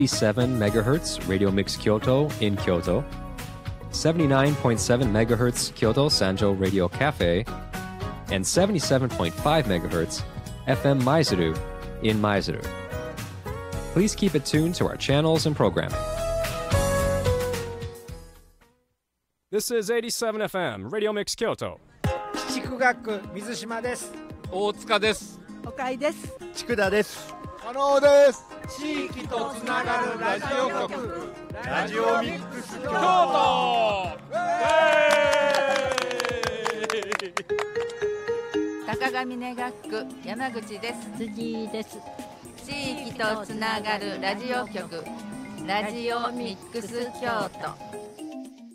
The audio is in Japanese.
7 megahertz Radio Mix Kyoto in Kyoto, 79.7 megahertz Kyoto Sanjo Radio Cafe, and 77.5 megahertz FM Maizuru in Maizuru. Please keep it tuned to our channels and programming. This is 87 FM Radio Mix Kyoto. 筑学区水島です。 大塚です。 岡井です。 筑田です。 加納です。 地域とつながるラジオ局ラジオミックス京都。 高上根学区山口です。 辻です。 地域とつながるラジオ局ラジオミックス京都。